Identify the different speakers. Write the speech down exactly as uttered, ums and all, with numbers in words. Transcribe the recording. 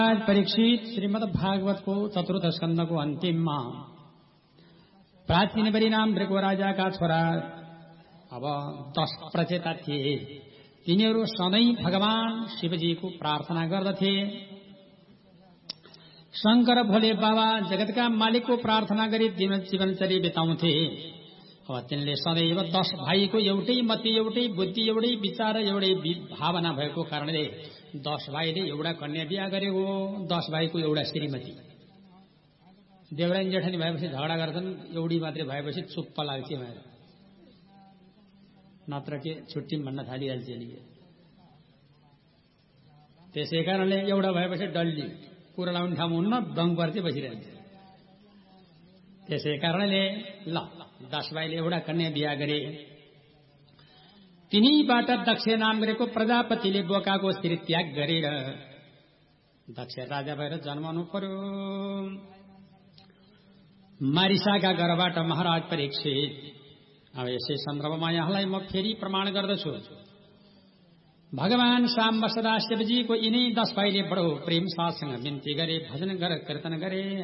Speaker 1: परीक्षित श्रीमद् भागवत को चतुर्थ स्कंद को अंतिम में प्राचीन बरी नाम भृगु राजा का छोरा अब दस प्रचेता थिए। तिनीहरू सधैं भगवान शिवजी को प्रार्थना गर्दथे। शंकर भोले बाबा जगत का मालिक को प्रार्थना गरी जीवनचर्या बिताउँथे। अब तिनले सदैव दस भाई को एउटै मति एउटै बुद्धि एउटै विचार एउटै भावना भएको कारणले दस भाइले एउटा कन्या बिहा गरेको। दस भाइको एउटा श्रीमती। देवरानी जेठानी भएपछि झगडा गर्छन्, एउटी मात्रै भएपछि चुप्प लाग्छ भनेर, नत्र के छुट्टी भन्न थालिहाल्छ नि। त्यसै कारणले एउटा भएपछि डल्ली कुरा लाउने ठाउँ हुन्न, दङ पर्दै बसिरहन्छ। त्यसै कारणले ल दस भाइले एउटा कन्या बिहा गरे। तिनीबाट दक्ष नाम गरेको प्रजापतिले बोकाको श्री त्याग गरेर दक्ष राजा भएर जन्मनु पर्यो। मारिसाका घरबाट महाराज परीक्षित। अब यसै सन्दर्भमा यहाँलाई म फेरि प्रमाण गर्दछु। भगवान साम्ब सदा शिवजीको यिनै दस भाइले बडो प्रेम साथसँग बिन्ती गरे, भजन गर, कीर्तन गरे।